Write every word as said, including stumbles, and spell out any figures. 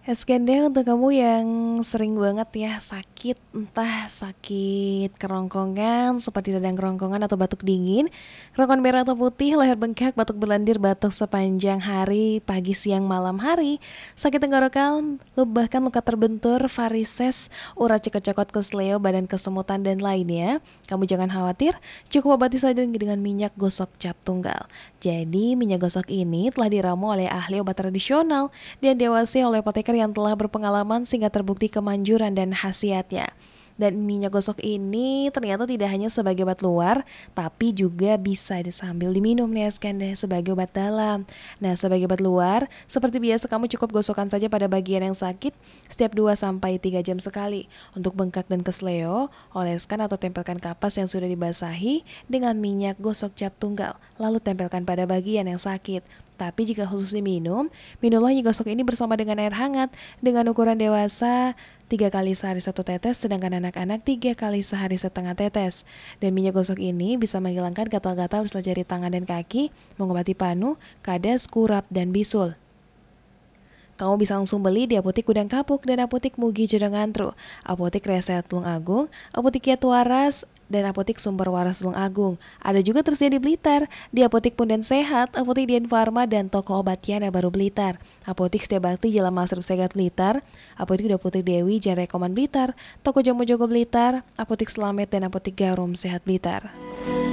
Skende untuk kamu yang sering banget ya sakit, entah sakit kerongkongan seperti radang kerongkongan atau batuk dingin, kerongkongan merah atau putih, leher bengkak, batuk berlendir, batuk sepanjang hari, pagi, siang, malam hari, sakit tenggorokan, lu- bahkan luka terbentur, varises, urat cekot-cekot, kesleo, badan kesemutan, dan lainnya. Kamu jangan khawatir, cukup obati saja dengan minyak gosok cap tunggal. Jadi minyak gosok ini telah diramu oleh ahli obat tradisional dan diawasi oleh apoteker yang telah berpengalaman sehingga terbukti kemanjuran dan khasiatnya. Dan minyak gosok ini ternyata tidak hanya sebagai obat luar, tapi juga bisa sambil diminum nih Skanda sebagai obat dalam. Nah, sebagai obat luar, seperti biasa kamu cukup gosokkan saja pada bagian yang sakit setiap dua sampai tiga jam sekali. Untuk bengkak dan kesleo, oleskan atau tempelkan kapas yang sudah dibasahi dengan minyak gosok cap tunggal, lalu tempelkan pada bagian yang sakit. Tapi jika khusus diminum, minumlah minyak gosok ini bersama dengan air hangat dengan ukuran dewasa tiga kali sehari satu tetes, sedangkan anak-anak tiga kali sehari setengah tetes. Dan minyak gosok ini bisa menghilangkan gatal-gatal di jari tangan dan kaki, mengobati panu, kadas, kurap, dan bisul. Kamu bisa langsung beli di Apotik Gudang Kapuk dan Apotik Mugi Jodang Antru, Apotik Reset Tulung Agung, Apotik Kiat Waras, dan Apotik Sumber Waras Tulung Agung. Ada juga tersedia di Blitar, di Apotik Punden Sehat, Apotik Dian Farma, dan toko obat Yana Baru Blitar. Apotik Setiabakti Jalan Masrib Segat Blitar, Apotik Daputik Dewi Jalan Rekoman Blitar, Toko Jamu Jogo Blitar, Apotik Slamet, dan Apotik Garum Sehat Blitar.